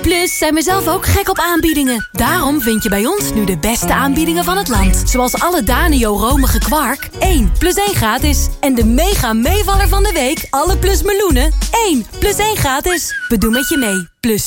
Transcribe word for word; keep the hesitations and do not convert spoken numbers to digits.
Plus zijn we zelf ook gek op aanbiedingen. Daarom vind je bij ons nu de beste aanbiedingen van het land. Zoals alle Danio romige kwark, één plus één gratis. En de mega meevaller van de week, alle Plus meloenen, één plus één gratis. We doen met je mee. Plus,